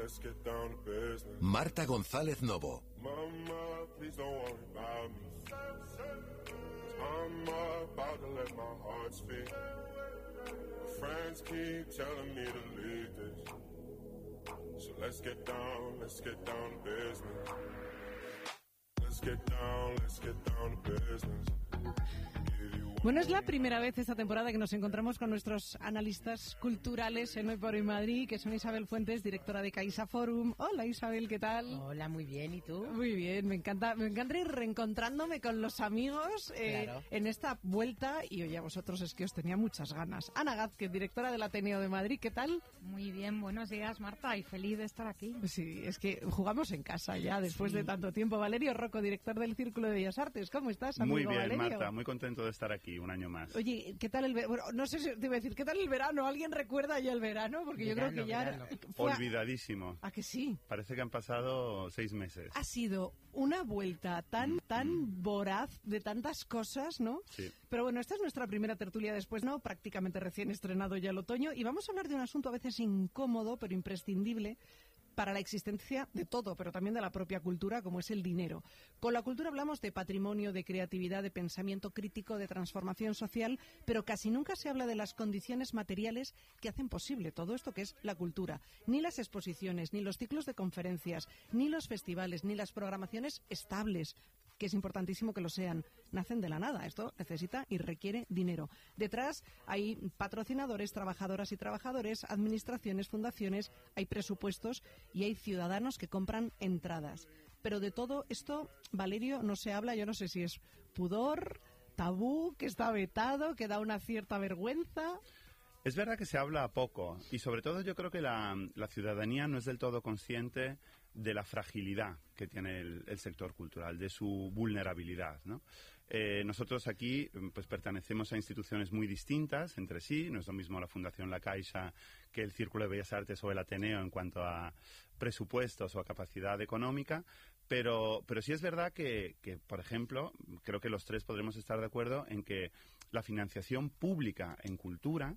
Marta González Novo. Mama, please don't worry about me. I'm about to let my heart speak. My friends keep telling me to leave this. So let's get down to business. Let's get down to business. Bueno, es la primera vez esta temporada que nos encontramos con nuestros analistas culturales en Hoy por Hoy Madrid, que son Isabel Fuentes, directora de Caixa Forum. Hola Isabel, ¿qué tal? Hola, muy bien, ¿y tú? Muy bien, me encanta ir reencontrándome con los amigos Claro. en esta vuelta, y oye, a vosotros es que os tenía muchas ganas. Ana Gázquez, directora del Ateneo de Madrid, ¿qué tal? Muy bien, buenos días Marta, y feliz de estar aquí. Sí, es que jugamos en casa ya después de tanto tiempo. Valerio Rocco, director del Círculo de Bellas Artes, ¿cómo estás, amigo? Muy bien, Valerio? Marta, muy contento de estar aquí un año más. Oye, ¿qué tal el verano? Bueno, no sé si te iba a decir, ¿qué tal el verano? ¿Alguien recuerda ya el verano? Porque yo creo que ya... Olvidadísimo. ¿A que sí? Parece que han pasado 6 meses. Ha sido una vuelta tan voraz de tantas cosas, ¿no? Sí. Pero bueno, esta es nuestra primera tertulia después, ¿no? Prácticamente recién estrenado ya el otoño, y vamos a hablar de un asunto a veces incómodo, pero imprescindible para la existencia de todo, pero también de la propia cultura, como es el dinero. Con la cultura hablamos de patrimonio, de creatividad, de pensamiento crítico, de transformación social, pero casi nunca se habla de las condiciones materiales que hacen posible todo esto que es la cultura. Ni las exposiciones, ni los ciclos de conferencias, ni los festivales, ni las programaciones estables, que es importantísimo que lo sean, nacen de la nada. Esto necesita y requiere dinero. Detrás hay patrocinadores, trabajadoras y trabajadores, administraciones, fundaciones, hay presupuestos y hay ciudadanos que compran entradas. Pero de todo esto, Valerio, no se habla. Yo no sé si es pudor, tabú, que está vetado, que da una cierta vergüenza. Es verdad que se habla poco y sobre todo yo creo que la ciudadanía no es del todo consciente de la fragilidad que tiene el sector cultural, de su vulnerabilidad, ¿no? Nosotros aquí pues pertenecemos a instituciones muy distintas entre sí. No es lo mismo la Fundación La Caixa que el Círculo de Bellas Artes o el Ateneo en cuanto a presupuestos o a capacidad económica. Pero sí es verdad que, por ejemplo, creo que los tres podremos estar de acuerdo en que la financiación pública en cultura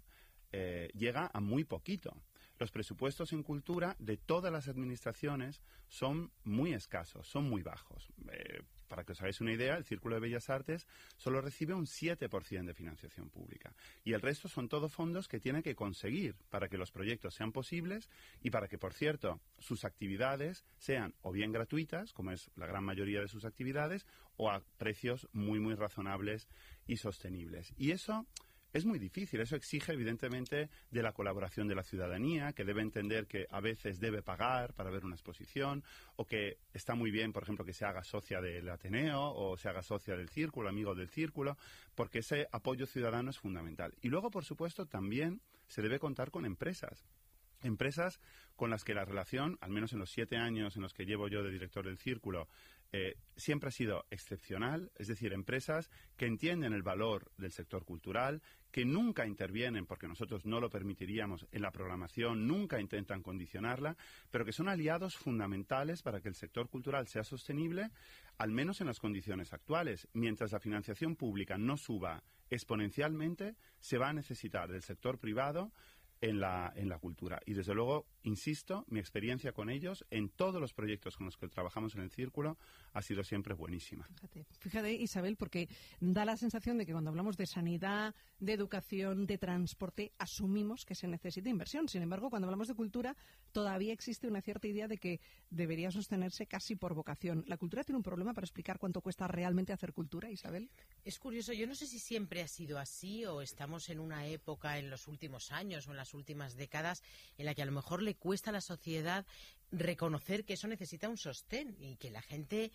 llega a muy poquito. Los presupuestos en cultura de todas las administraciones son muy escasos, son muy bajos. Para que os hagáis una idea, el Círculo de Bellas Artes solo recibe un 7% de financiación pública. Y el resto son todos fondos que tiene que conseguir para que los proyectos sean posibles y para que, por cierto, sus actividades sean o bien gratuitas, como es la gran mayoría de sus actividades, o a precios muy, muy razonables y sostenibles. Y eso es muy difícil. Eso exige, evidentemente, de la colaboración de la ciudadanía, que debe entender que a veces debe pagar para ver una exposición, o que está muy bien, por ejemplo, que se haga socia del Ateneo o se haga socia del Círculo, amigo del Círculo, porque ese apoyo ciudadano es fundamental. Y luego, por supuesto, también se debe contar con empresas. Empresas con las que la relación, al menos en los 7 años en los que llevo yo de director del Círculo, siempre ha sido excepcional. Es decir, empresas que entienden el valor del sector cultural, que nunca intervienen, porque nosotros no lo permitiríamos, en la programación, nunca intentan condicionarla, pero que son aliados fundamentales para que el sector cultural sea sostenible, al menos en las condiciones actuales. Mientras la financiación pública no suba exponencialmente, se va a necesitar del sector privado en la cultura. Y desde luego, insisto, mi experiencia con ellos en todos los proyectos con los que trabajamos en el Círculo ha sido siempre buenísima. Fíjate, Isabel, porque da la sensación de que cuando hablamos de sanidad, de educación, de transporte, asumimos que se necesita inversión. Sin embargo, cuando hablamos de cultura, todavía existe una cierta idea de que debería sostenerse casi por vocación. ¿La cultura tiene un problema para explicar cuánto cuesta realmente hacer cultura, Isabel? Es curioso, yo no sé si siempre ha sido así o estamos en una época en los últimos años o en las últimas décadas en la que a lo mejor le cuesta a la sociedad reconocer que eso necesita un sostén y que la gente,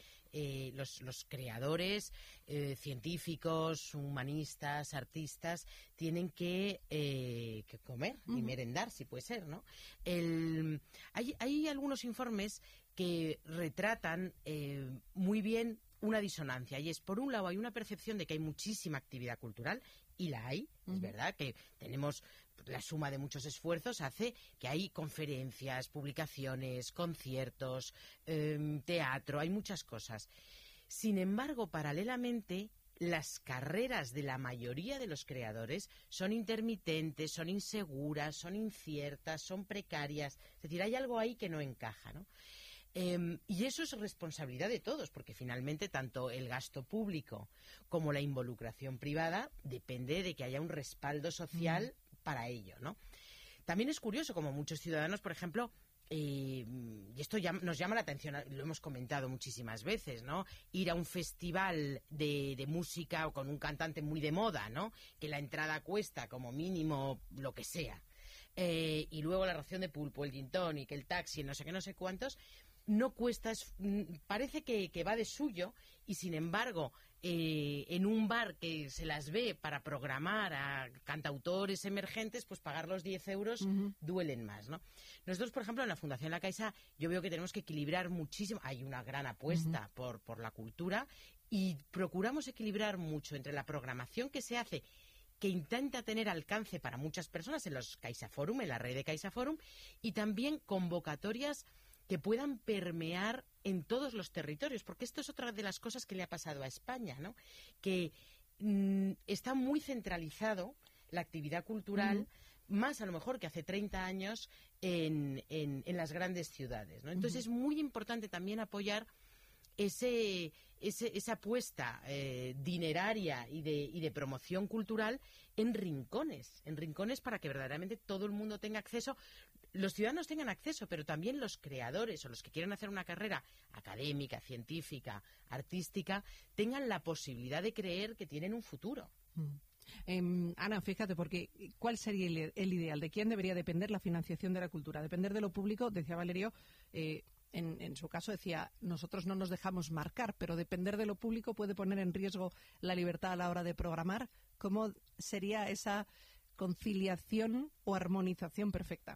los creadores, científicos, humanistas, artistas, tienen que comer y merendar, si puede ser, ¿no? Hay algunos informes que retratan muy bien una disonancia, y es, por un lado, hay una percepción de que hay muchísima actividad cultural, y la hay, es verdad que tenemos la suma de muchos esfuerzos, hace que hay conferencias, publicaciones, conciertos, teatro, hay muchas cosas. Sin embargo, paralelamente, las carreras de la mayoría de los creadores son intermitentes, son inseguras, son inciertas, son precarias. Es decir, hay algo ahí que no encaja, ¿no? Y eso es responsabilidad de todos, porque finalmente tanto el gasto público como la involucración privada depende de que haya un respaldo social para ello, ¿no? También es curioso como muchos ciudadanos, por ejemplo, y esto nos llama la atención, lo hemos comentado muchísimas veces, ¿no? Ir a un festival de música o con un cantante muy de moda, ¿no? Que la entrada cuesta como mínimo lo que sea. Y luego la ración de pulpo, el gin tonic, el taxi, no sé qué, no sé cuántos, no cuesta, parece que va de suyo, y sin embargo, en un bar que se las ve para programar a cantautores emergentes, pues pagar los 10 euros duelen más, ¿no? Nosotros, por ejemplo, en la Fundación La Caixa, yo veo que tenemos que equilibrar muchísimo. Hay una gran apuesta por la cultura, y procuramos equilibrar mucho entre la programación que se hace, que intenta tener alcance para muchas personas en los CaixaForum, en la red de CaixaForum, y también convocatorias que puedan permear en todos los territorios, porque esto es otra de las cosas que le ha pasado a España, ¿no? Que está muy centralizado la actividad cultural, más a lo mejor que hace 30 años en las grandes ciudades, ¿no? Entonces es muy importante también apoyar esa apuesta dineraria y de promoción cultural en rincones para que verdaderamente todo el mundo tenga acceso. Los ciudadanos tengan acceso, pero también los creadores o los que quieren hacer una carrera académica, científica, artística, tengan la posibilidad de creer que tienen un futuro. Ana, fíjate, porque ¿cuál sería el ideal? ¿De quién debería depender la financiación de la cultura? ¿Depender de lo público? Decía Valerio, en su caso decía, nosotros no nos dejamos marcar, pero depender de lo público puede poner en riesgo la libertad a la hora de programar. ¿Cómo sería esa conciliación o armonización perfecta?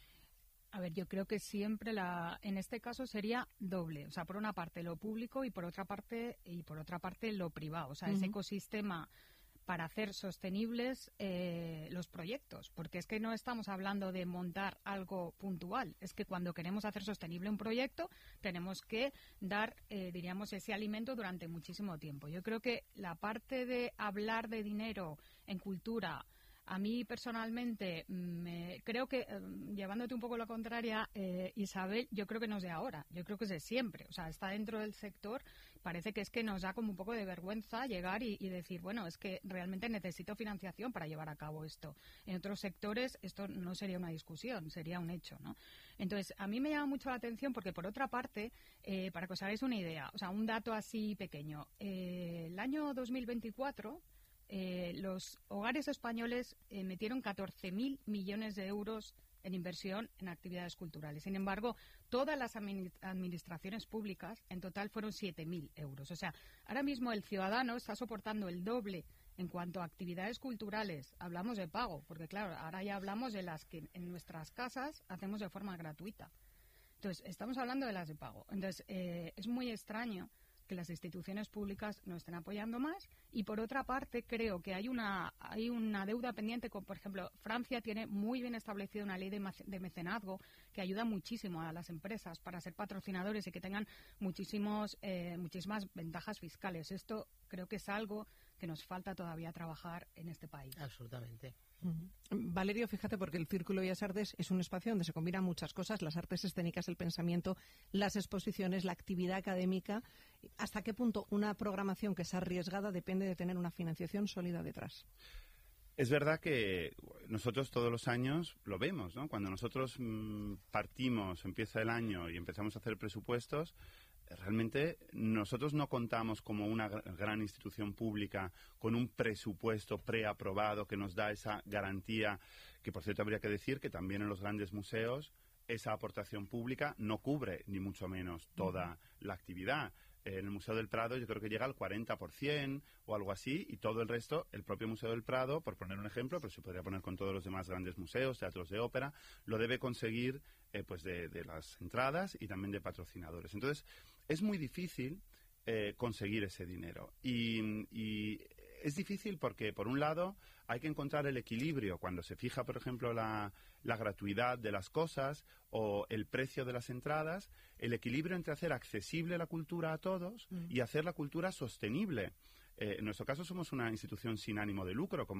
A ver, yo creo que siempre en este caso sería doble, o sea, por una parte lo público y por otra parte lo privado, o sea, ese ecosistema para hacer sostenibles los proyectos, porque es que no estamos hablando de montar algo puntual, es que cuando queremos hacer sostenible un proyecto tenemos que dar, diríamos, ese alimento durante muchísimo tiempo. Yo creo que la parte de hablar de dinero en cultura, a mí personalmente, creo que, llevándote un poco la contraria, Isabel, yo creo que no es de ahora, yo creo que es de siempre. O sea, está dentro del sector, parece que es que nos da como un poco de vergüenza llegar y decir, bueno, es que realmente necesito financiación para llevar a cabo esto. En otros sectores esto no sería una discusión, sería un hecho, ¿no? Entonces, a mí me llama mucho la atención porque, por otra parte, para que os hagáis una idea, o sea, un dato así pequeño, el año 2024... los hogares españoles metieron 14.000 millones de euros en inversión en actividades culturales. Sin embargo, todas las administraciones públicas en total fueron 7.000 euros. O sea, ahora mismo el ciudadano está soportando el doble en cuanto a actividades culturales. Hablamos de pago, porque claro, ahora ya hablamos de las que en nuestras casas hacemos de forma gratuita. Entonces, estamos hablando de las de pago. Entonces, es muy extraño que las instituciones públicas no estén apoyando más, y por otra parte creo que hay una deuda pendiente con, por ejemplo, Francia tiene muy bien establecida una ley de mecenazgo que ayuda muchísimo a las empresas para ser patrocinadores y que tengan muchísimas ventajas fiscales. Esto creo que es algo que nos falta todavía trabajar en este país. Absolutamente. Valerio, fíjate, porque el Círculo Bellas Artes es un espacio donde se combinan muchas cosas, las artes escénicas, el pensamiento, las exposiciones, la actividad académica. ¿Hasta qué punto una programación que es arriesgada depende de tener una financiación sólida detrás? Es verdad que nosotros todos los años lo vemos, ¿no? Cuando nosotros empieza el año y empezamos a hacer presupuestos, realmente nosotros no contamos como una gran institución pública con un presupuesto preaprobado que nos da esa garantía, que por cierto habría que decir que también en los grandes museos esa aportación pública no cubre ni mucho menos toda la actividad. En el Museo del Prado yo creo que llega al 40% o algo así, y todo el resto, el propio Museo del Prado, por poner un ejemplo, pero se podría poner con todos los demás grandes museos, teatros de ópera, lo debe conseguir pues de las entradas y también de patrocinadores. Entonces, es muy difícil conseguir ese dinero. Y es difícil porque, por un lado, hay que encontrar el equilibrio cuando se fija, por ejemplo, la gratuidad de las cosas o el precio de las entradas, el equilibrio entre hacer accesible la cultura a todos y hacer la cultura sostenible. En nuestro caso somos una institución sin ánimo de lucro, como